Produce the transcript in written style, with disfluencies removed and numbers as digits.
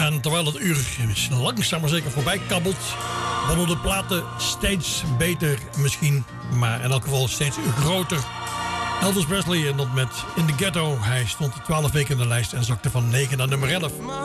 En terwijl het uur langzaam maar zeker voorbij kabbelt, worden de platen steeds beter misschien, maar in elk geval steeds groter. Elvis Presley en dat met In the Ghetto. Hij stond 12 weken in de lijst en zakte van 9 naar nummer 11.